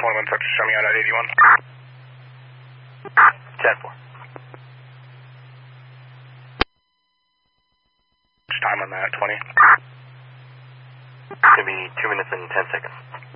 21 touch, show me out at 81. 10-4. Time on that, 20. It's going to be 2 minutes and 10 seconds.